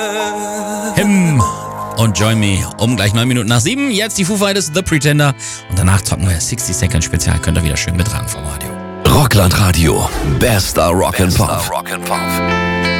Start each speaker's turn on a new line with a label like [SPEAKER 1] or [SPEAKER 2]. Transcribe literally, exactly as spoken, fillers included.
[SPEAKER 1] Him und Join Me um gleich neun Minuten nach sieben. Jetzt die Foo Fighters, The Pretender. Und danach zocken wir sixty Second Spezial. Könnt ihr wieder schön mittragen vom Radio.
[SPEAKER 2] Rockland Radio. Bester Rock and Pop.